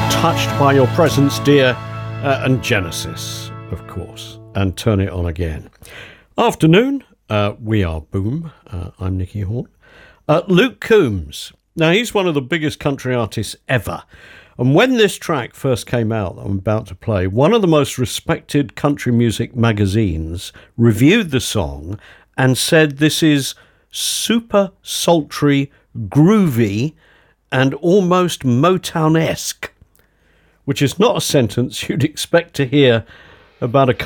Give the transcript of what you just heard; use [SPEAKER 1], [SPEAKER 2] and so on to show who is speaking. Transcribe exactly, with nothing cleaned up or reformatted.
[SPEAKER 1] Touched by Your Presence, Dear, uh, and Genesis, of course, and Turn It On Again. Afternoon, uh, we are Boom. Uh, I'm Nicky Horn. Uh, Luke Combs. Now, he's one of the biggest country artists ever. And when this track first came out that I'm about to play, one of the most respected country music magazines reviewed the song and said this is super sultry, groovy, and almost Motown-esque, which is not a sentence you'd expect to hear about a